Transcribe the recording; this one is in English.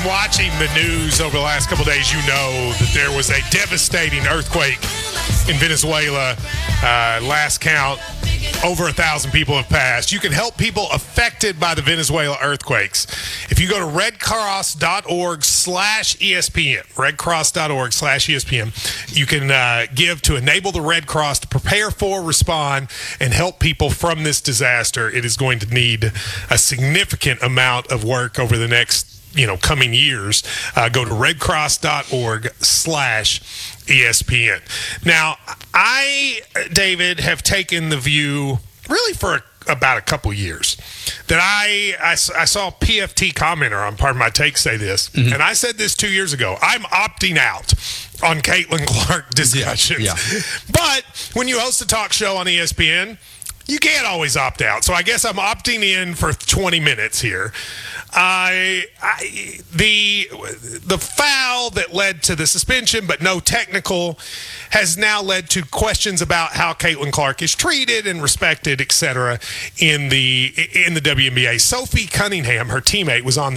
been watching the news over the last couple of days, you know that there was a devastating earthquake in Venezuela. Last count, over 1,000 people have passed. You can help people affected by the Venezuela earthquakes. If you go to redcross.org/ESPN, redcross.org/ESPN, you can give to enable the Red Cross to prepare for, respond, and help people from this disaster. It is going to need a significant amount of work over the next coming years. Go to redcross.org/ESPN. Now, David, have taken the view really for about a couple years that I saw a PFT commenter on Part of My Take say this, and I said this 2 years ago. I'm opting out on Caitlin Clark discussions. Yeah. But when you host a talk show on ESPN, you can't always opt out. So I guess I'm opting in for 20 minutes here. The foul that led to the suspension, but no technical, has now led to questions about how Caitlin Clark is treated and respected, etc. in the WNBA. Sophie Cunningham, her teammate, was on